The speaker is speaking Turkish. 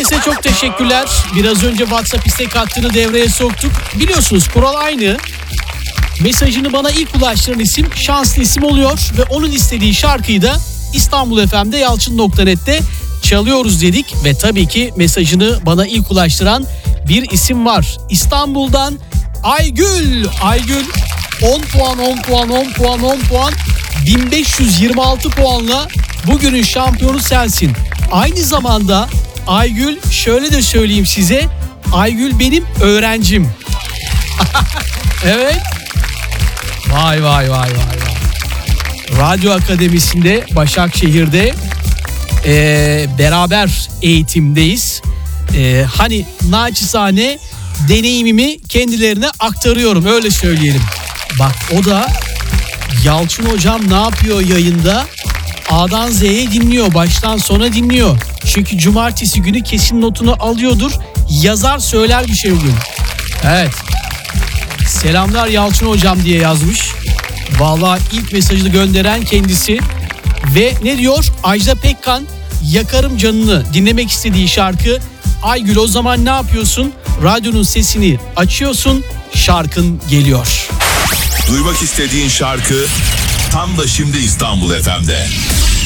Enes'e çok teşekkürler. Biraz önce WhatsApp istek hattını devreye soktuk. Biliyorsunuz kural aynı. Mesajını bana ilk ulaştıran isim şanslı isim oluyor. Ve onun istediği şarkıyı da İstanbul FM'de Yalçın.net'te çalıyoruz dedik. Ve tabii ki mesajını bana ilk ulaştıran bir isim var. İstanbul'dan Aygül. Aygül 10 puan 1526 puanla bugünün şampiyonu sensin. Aynı zamanda Aygül, şöyle de söyleyeyim size, Aygül benim öğrencim. Evet. Vay. Radyo Akademisi'nde Başakşehir'de beraber eğitimdeyiz. Hani naçizane deneyimimi kendilerine aktarıyorum, öyle söyleyelim. Bak o da Yalçın hocam ne yapıyor yayında? A'dan Z'ye dinliyor, baştan sona dinliyor. Çünkü cumartesi günü kesin notunu alıyordur. Yazar söyler bir şey bugün. Evet. Selamlar Yalçın hocam diye yazmış. Vallahi ilk mesajını gönderen kendisi. Ve ne diyor? Ajda Pekkan Yakarım Canını dinlemek istediği şarkı. Aygül o zaman ne yapıyorsun? Radyonun sesini açıyorsun. Şarkın geliyor. Duymak istediğin şarkı tam da şimdi İstanbul FM'de.